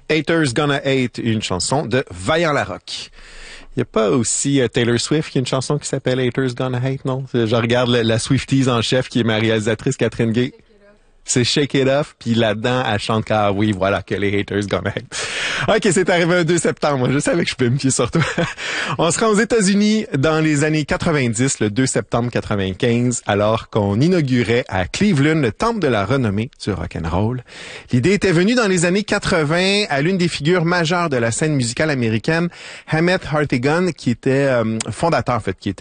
Haters Gonna Hate, une chanson de Vaillant Larocque. Il n'y a pas aussi Taylor Swift qui a une chanson qui s'appelle Haters Gonna Hate, non? Je regarde la Swifties en chef qui est ma réalisatrice Catherine Gay. C'est Shake It Off, puis là-dedans, elle chante car oui, voilà, que les haters gonna hate. OK, c'est arrivé un 2 septembre. Je savais que je peux me fier sur toi. On se rend aux États-Unis dans les années 90, le 2 septembre 95, alors qu'on inaugurait à Cleveland le temple de la renommée du rock'n'roll. L'idée était venue dans les années 80 à l'une des figures majeures de la scène musicale américaine, Hammett Hartigan, qui était fondateur, en fait, qui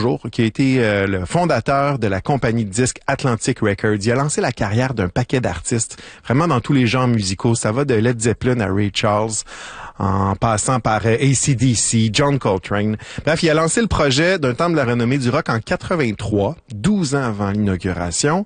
a été le fondateur de la compagnie de disques Atlantic Records. Il a lancé la carrière d'un paquet d'artistes, vraiment dans tous les genres musicaux. Ça va de Led Zeppelin à Ray Charles, en passant par AC/DC, John Coltrane. Bref, il a lancé le projet d'un temple de la renommée du rock en 83, 12 ans avant l'inauguration.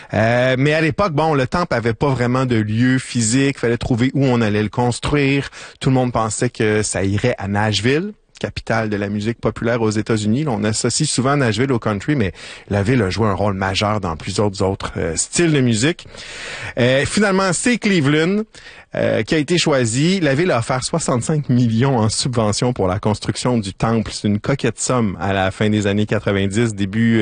Mais à l'époque, le temple avait pas vraiment de lieu physique. Fallait trouver où on allait le construire. Tout le monde pensait que ça irait à Nashville, capitale de la musique populaire aux États-Unis. On associe souvent Nashville au country, mais la ville a joué un rôle majeur dans plusieurs autres styles de musique. Finalement, c'est Cleveland qui a été choisi. La ville a offert 65 millions en subventions pour la construction du temple. C'est une coquette somme à la fin des années 90,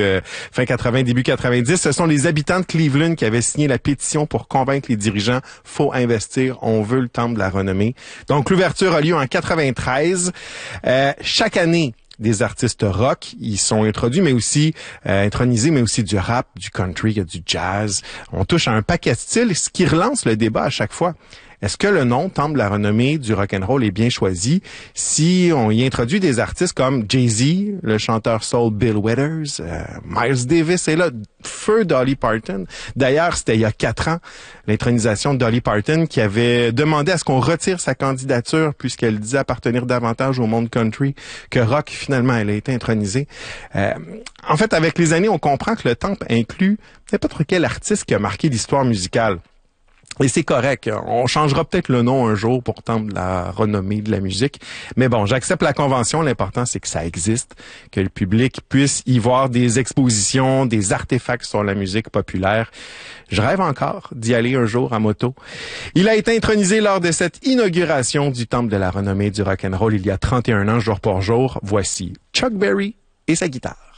fin 80, début 90. Ce sont les habitants de Cleveland qui avaient signé la pétition pour convaincre les dirigeants. Faut investir, on veut le temple de la renommée. Donc, l'ouverture a lieu en 93. Chaque année, des artistes rock, ils sont introduits, mais aussi intronisés, mais aussi du rap, du country, du jazz. On touche à un paquet de styles, ce qui relance le débat à chaque fois. Est-ce que le nom temple de la renommée du rock'n'roll est bien choisi si on y introduit des artistes comme Jay-Z, le chanteur soul Bill Withers, Miles Davis et là, feu Dolly Parton. D'ailleurs, c'était il y a 4 ans, l'intronisation de Dolly Parton qui avait demandé à ce qu'on retire sa candidature puisqu'elle disait appartenir davantage au monde country que rock. Finalement, elle a été intronisée. En fait, avec les années, on comprend que le temple inclut n'importe quel artiste qui a marqué l'histoire musicale. Et c'est correct. On changera peut-être le nom un jour pour temple de la renommée de la musique. Mais bon, j'accepte la convention. L'important, c'est que ça existe, que le public puisse y voir des expositions, des artefacts sur la musique populaire. Je rêve encore d'y aller un jour à moto. Il a été intronisé lors de cette inauguration du temple de la renommée du rock'n'roll il y a 31 ans, jour pour jour. Voici Chuck Berry et sa guitare.